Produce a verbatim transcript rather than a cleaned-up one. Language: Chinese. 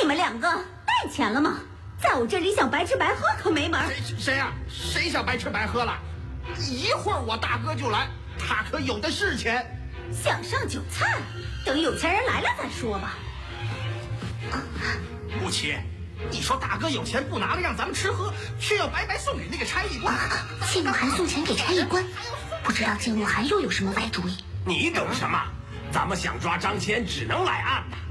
你们两个带钱了吗？在我这里想白吃白喝可没门。 谁谁呀、啊？谁想白吃白喝了？一会儿我大哥就来，他可有的是钱。 想上酒菜，等有钱人来了再说吧。 母亲，你说大哥有钱不拿了让咱们吃喝，却要白白送给那个差役官。 金慕寒送钱给差役官，不知道金慕寒又有什么歪主意。 你懂什么？咱们想抓张骞，只能来暗的。